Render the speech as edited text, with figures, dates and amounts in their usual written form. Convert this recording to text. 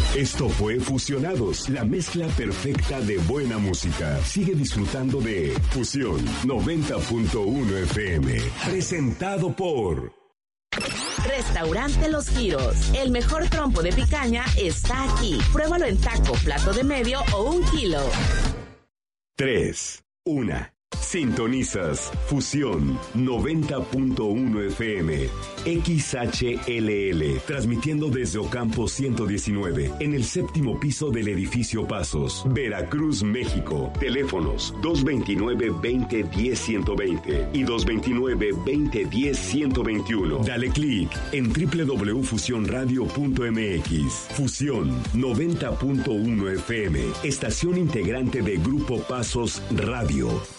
Esto fue Fusionados, la mezcla perfecta de buena música. Sigue disfrutando de Fusión 90.1 FM. Presentado por Restaurante Los Giros. El mejor trompo de picaña está aquí. Pruébalo en taco, plato de medio o 1 kilo. 3, 1. Sintonizas Fusión 90.1 FM XHLL, transmitiendo desde Ocampo 119 en el 7º piso del edificio Pasos, Veracruz, México. Teléfonos 229-2010-120 y 229-2010-121. Dale clic en www.fusionradio.mx. Fusión 90.1 FM, estación integrante de Grupo Pasos Radio.